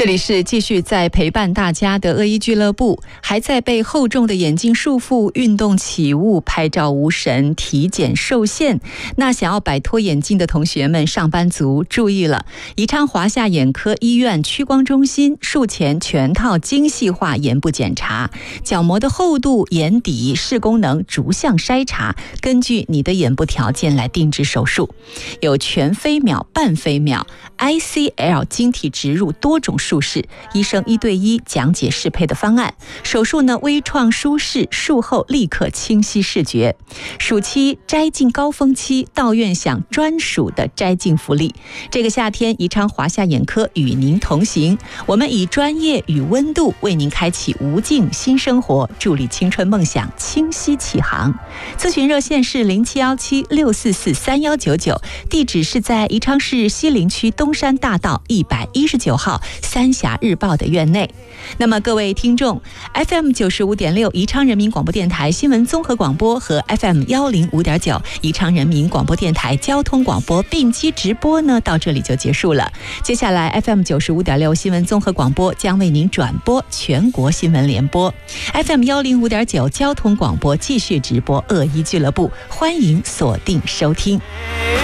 这里是继续在陪伴大家的恶意俱乐部，还在被厚重的眼镜束缚，运动起雾，拍照无神，体检受限。那想要摆脱眼镜的同学们，上班族注意了！宜昌华夏眼科医院屈光中心术前全套精细化眼部检查，角膜的厚度、眼底、视功能逐项筛查，根据你的眼部条件来定制手术。有全飞秒、半飞秒、ICL 晶体植入多种术式，医生1对1讲解适配的方案。手术呢微创舒适，术后立刻清晰视觉。暑期摘镜高峰期，到院享专属的摘镜福利。这个夏天，宜昌华夏眼科与您同行，我们以专业与温度为您开启无尽新生活，助力青春梦想清晰启航。咨询热线是0717644399，地址是在宜昌市西陵区东山大道119号三峡日报的院内。那么各位听众， FM 95.6宜昌人民广播电台新闻综合广播和 FM 105.9宜昌人民广播电台交通广播并机直播呢，到这里就结束了。接下来 FM 95.6新闻综合广播将为您转播全国新闻联播， FM 105.9交通广播继续直播恶意俱乐部，欢迎锁定收听。